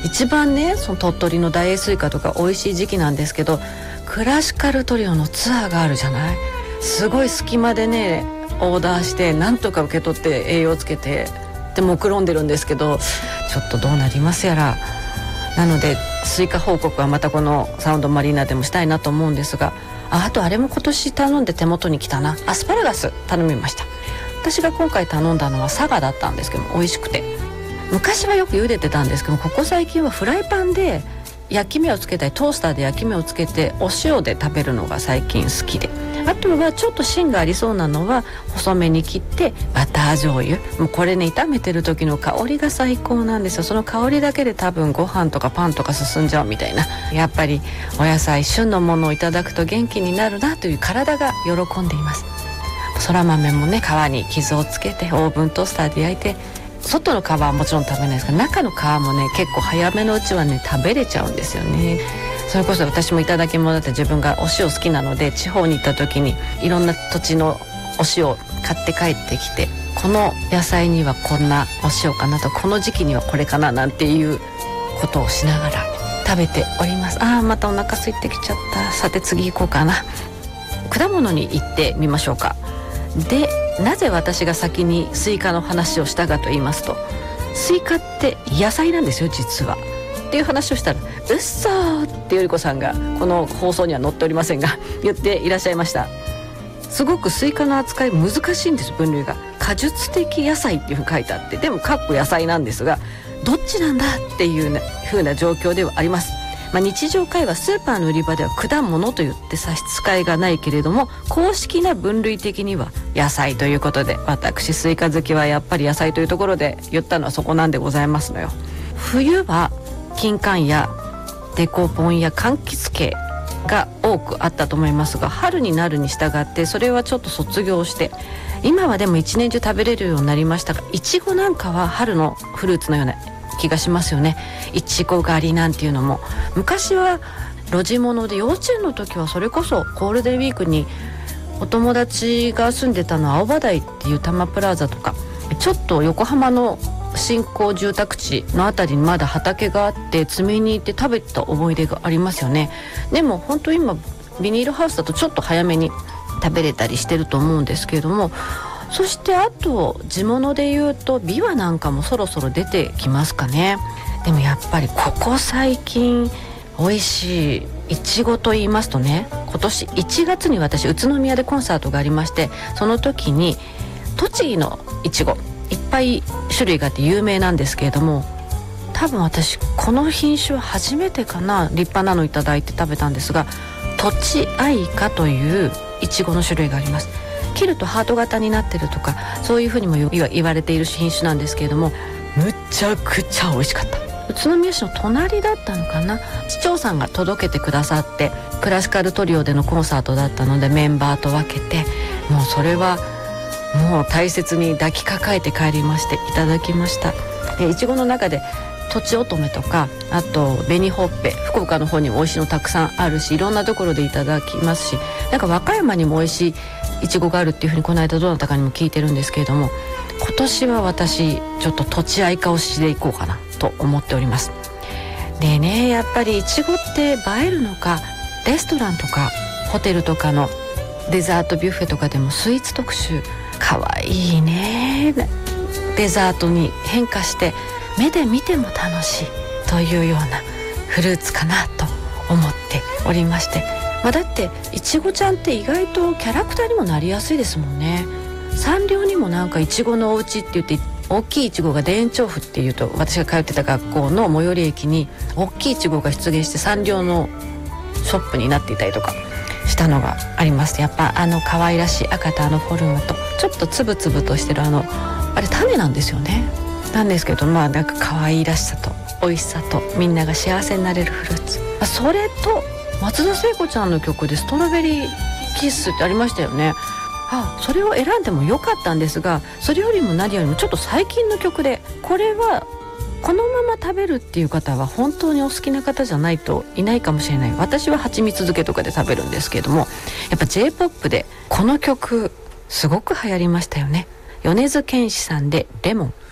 一番ねその鳥取の大栄スイカとか美味しい時期なんですけど、クラシカルトリオのツアーがあるじゃない。すごい隙間でねオーダーしてなんとか受け取って栄養つけてで目論んでるんですけど、ちょっとどうなりますやら。なのでスイカ報告はまたこのサウンドマリーナでもしたいなと思うんですが、あとあれも今年頼んで手元に来たな、アスパラガス頼みました。私が今回頼んだのは佐賀だったんですけど美味しくて、昔はよく茹でてたんですけどここ最近はフライパンで焼き目をつけたりトースターで焼き目をつけてお塩で食べるのが最近好きで、あとはちょっと芯がありそうなのは細めに切ってバター醤油、もうこれね炒めてる時の香りが最高なんですよ。その香りだけで多分ご飯とかパンとか進んじゃうみたいな。やっぱりお野菜旬のものをいただくと元気になるなという体が喜んでいます。そら豆もね皮に傷をつけてオーブントースターで焼いて、外の皮はもちろん食べないですが中の皮もね結構早めのうちはね食べれちゃうんですよね。それこそ私もいただき物だって自分がお塩好きなので地方に行った時にいろんな土地のお塩を買って帰ってきて、この野菜にはこんなお塩かなとこの時期にはこれかななんていうことをしながら食べております。またお腹空いてきちゃった。さて次行こうかな。果物に行ってみましょうか。でなぜ私が先にスイカの話をしたかと言いますと、スイカって野菜なんですよ実はっていう話をしたら、うっそーってよりこさんがこの放送には載っておりませんが言っていらっしゃいました。すごくスイカの扱い難しいんです。分類が果実的野菜っていうふうに書いてあって、でもかっこ野菜なんですがどっちなんだっていう風な状況ではあります。日常会話スーパーの売り場では果物と言って差し支えがないけれども、公式な分類的には野菜ということで、私スイカ好きはやっぱり野菜というところで言ったのはそこなんでございますのよ。冬は金柑やデコポンや柑橘系が多くあったと思いますが、春になるに従ってそれはちょっと卒業して、今はでも一年中食べれるようになりましたが、いちごなんかは春のフルーツのような気がしますよね。いちご狩りなんていうのも昔は路地物で、幼稚園の時はそれこそゴールデンウィークにお友達が住んでたのは青葉台っていう多摩プラザとかちょっと横浜の新興住宅地のあたりにまだ畑があって摘みに行って食べた思い出がありますよね。でも本当今ビニールハウスだとちょっと早めに食べれたりしてると思うんですけれども、そしてあと地物でいうとビワなんかもそろそろ出てきますかね。でもやっぱりここ最近美味しいいちごと言いますとね、今年1月に私宇都宮でコンサートがありまして、その時に栃木のいちごいっぱい種類があって有名なんですけれども、多分私この品種は初めてかな、立派なのいただいて食べたんですが、とちあいかといういちごの種類があります。切るとハート型になってるとかそういうふうにも言われている品種なんですけれども、むちゃくちゃ美味しかった。宇都宮市の隣だったのかな、市長さんが届けてくださって、クラシカルトリオでのコンサートだったのでメンバーと分けて、もうそれはもう大切に抱きかかえて帰りましていただきました。いちごの中でとちおとめとか、あと紅ほっぺ、福岡の方にも美味しいのたくさんあるし、いろんなところでいただきますし、なんか和歌山にも美味しいいちごがあるっていうふうにこの間どなたかにも聞いてるんですけれども、今年は私ちょっととちあいか推しでいこうかなと思っております。でね、やっぱりいちごって映えるのか、レストランとかホテルとかのデザートビュッフェとかでもスイーツ特集かわいいね、デザートに変化して目で見ても楽しいというようなフルーツかなと思っておりまして、だっていちごちゃんって意外とキャラクターにもなりやすいですもんね。サンリオにもなんかいちごのお家って言って、大きいいちごが田園調布っていうと、私が通ってた学校の最寄り駅に大きいいちごが出現してサンリオのショップになっていたりとかしたのがあります。やっぱ可愛らしい赤とフォルムとちょっとつぶつぶとしてるあれ種なんですよね。なんですけど、なんか可愛らしさと美味しさとみんなが幸せになれるフルーツ、それと松田聖子ちゃんの曲でストロベリーキッスってありましたよね。それを選んでもよかったんですが、それよりも何よりもちょっと最近の曲で、これはこのまま食べるっていう方は本当にお好きな方じゃないといないかもしれない。私は蜂蜜漬けとかで食べるんですけれども、やっぱ J-POP でこの曲すごく流行りましたよね。米津玄師さんでレモン。